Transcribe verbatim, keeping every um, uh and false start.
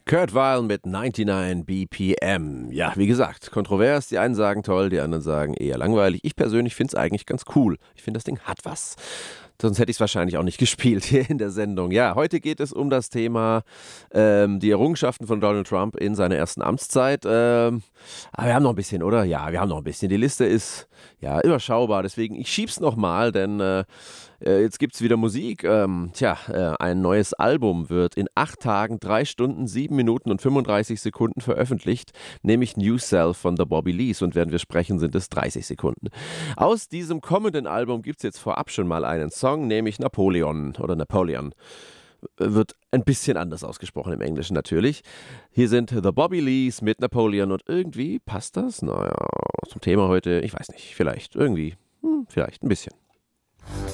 Kurt Weill mit neunundneunzig B P M. Ja, wie gesagt, kontrovers. Die einen sagen toll, die anderen sagen eher langweilig. Ich persönlich finde es eigentlich ganz cool. Ich finde, das Ding hat was. Sonst hätte ich es wahrscheinlich auch nicht gespielt hier in der Sendung. Ja, heute geht es um das Thema ähm, die Errungenschaften von Donald Trump in seiner ersten Amtszeit. Ähm, aber wir haben noch ein bisschen, oder? Ja, wir haben noch ein bisschen. Die Liste ist ja überschaubar, deswegen ich schieb's nochmal, denn äh, äh, jetzt gibt's wieder Musik. Ähm, tja, äh, ein neues Album wird in acht Tagen, drei Stunden, sieben Minuten und fünfunddreißig Sekunden veröffentlicht, nämlich New Self von The Bobby Lees, und während wir sprechen, sind es dreißig Sekunden. Aus diesem kommenden Album gibt's jetzt vorab schon mal einen Song, nämlich Napoleon oder Napoleon. Wird ein bisschen anders ausgesprochen im Englischen natürlich. Hier sind The Bobby Lees mit Napoleon und irgendwie passt das, naja, zum Thema heute, ich weiß nicht, vielleicht, irgendwie, hm, vielleicht ein bisschen.